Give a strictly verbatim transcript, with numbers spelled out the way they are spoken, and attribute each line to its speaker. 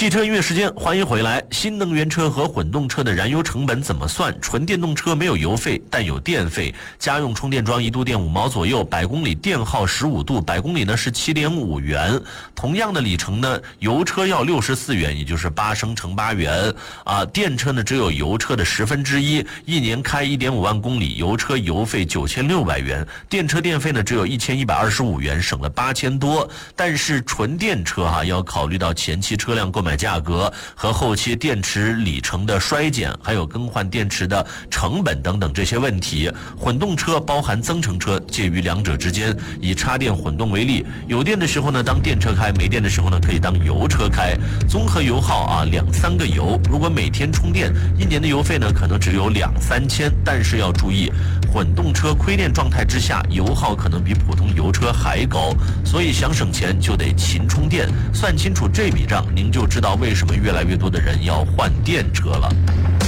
Speaker 1: 汽车音乐时间，欢迎回来。新能源车和混动车的燃油成本怎么算？纯电动车没有油费，但有电费。家用充电桩一度电五毛左右，百公里电耗十五度，百公里呢是七点五元。同样的里程呢，油车要六十四元，也就是八升乘八元啊。电车呢只有油车的十分之一，一年开一点五万公里，油车油费九千六百元，电车电费呢只有一千一百二十五元，省了八千多。但是纯电车哈、啊、要考虑到前期车辆购买价格和后期电池里程的衰减，还有更换电池的成本等等这些问题。混动车包含增程车，介于两者之间。以插电混动为例，有电的时候呢当电车开，没电的时候呢可以当油车开。综合油耗啊两三个油，如果每天充电，一年的油费呢可能只有两三千。但是要注意，混动车亏电状态之下，油耗可能比普通油车还高。所以想省钱就得勤充电，算清楚这笔账，您就知道为什么越来越多的人要换电车了。